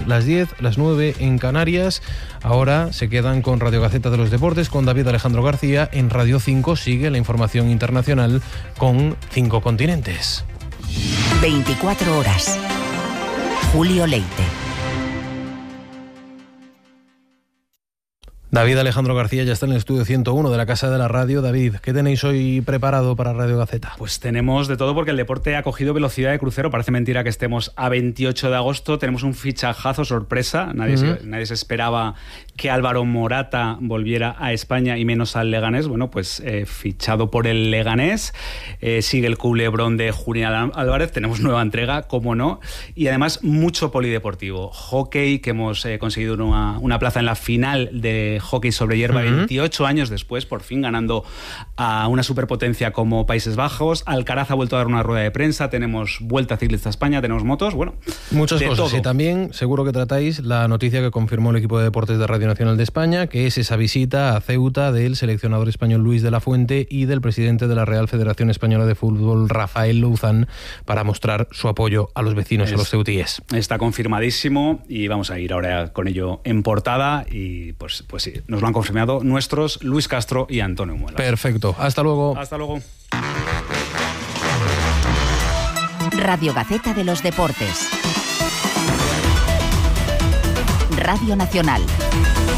las 10, las 9 en Canarias. Ahora se quedan con Radio Gaceta de los Deportes, con David Alejandro García. En Radio 5 sigue la información internacional con 5 continentes. 24 horas. Julio Leite. David Alejandro García ya está en el estudio 101 de la Casa de la Radio. David, ¿qué tenéis hoy preparado para Radio Gaceta? Pues tenemos de todo, porque el deporte ha cogido velocidad de crucero. Parece mentira que estemos a 28 de agosto. Tenemos un fichajazo sorpresa. Nadie se esperaba que Álvaro Morata volviera a España, y menos al Leganés. Bueno, pues fichado por el Leganés. Sigue el culebrón de Julián Álvarez. Tenemos nueva entrega, cómo no. Y además mucho polideportivo. Hockey, que hemos conseguido una plaza en la final de hockey sobre hierba 28 años después, por fin ganando a una superpotencia como Países Bajos. Alcaraz ha vuelto a dar una rueda de prensa. Tenemos Vuelta Ciclista a España, tenemos motos, bueno, muchas cosas. Todo. Y también seguro que tratáis la noticia que confirmó el equipo de deportes de Radio Nacional de España, que es esa visita a Ceuta del seleccionador español Luis de la Fuente y del presidente de la Real Federación Española de Fútbol, Rafael Louzán, para mostrar su apoyo a los vecinos, a los ceutíes. Está confirmadísimo y vamos a ir ahora con ello en portada, y pues sí, nos lo han confirmado nuestros Luis Castro y Antonio Muelas. Perfecto, hasta luego. Hasta luego. Radio Gaceta de los Deportes. Radio Nacional.